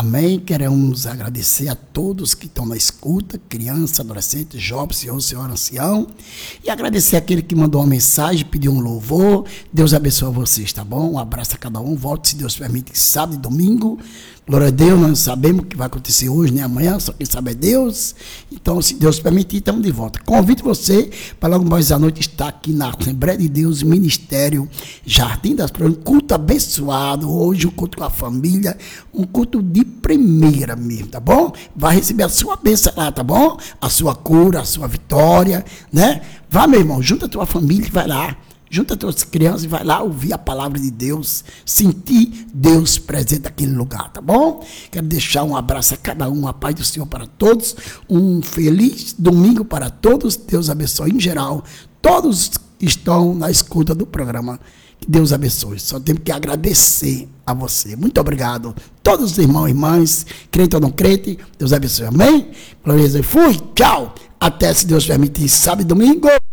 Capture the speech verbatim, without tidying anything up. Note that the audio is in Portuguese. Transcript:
Amém? Queremos agradecer a todos que estão na escuta, criança, adolescente, jovem, senhor, senhora, ancião. E agradecer aquele que mandou uma mensagem, pediu um louvor. Deus abençoe vocês, tá bom? Um abraço a cada um. Volte, se Deus permite, sábado e domingo. Glória a Deus, nós sabemos o que vai acontecer hoje, nem amanhã, só quem sabe é Deus. Então, se Deus permitir, estamos de volta. Convido você para logo mais à noite estar aqui na Assembleia de Deus, Ministério Jardim das Flores, um culto abençoado, hoje um culto com a família, um culto de primeira mesmo, tá bom? Vai receber a sua bênção lá, tá bom? A sua cura, a sua vitória, né? Vá, meu irmão, junta a tua família e vai lá. Junta as tuas crianças e vai lá ouvir a palavra de Deus, sentir Deus presente naquele lugar, tá bom? Quero deixar um abraço a cada um, a paz do Senhor para todos, um feliz domingo para todos, Deus abençoe em geral, todos que estão na escuta do programa, que Deus abençoe, só temos que agradecer a você, muito obrigado, todos os irmãos e irmãs, crente ou não crente, Deus abençoe, amém? Glória a Deus, fui, tchau, até se Deus permitir, sábado e domingo.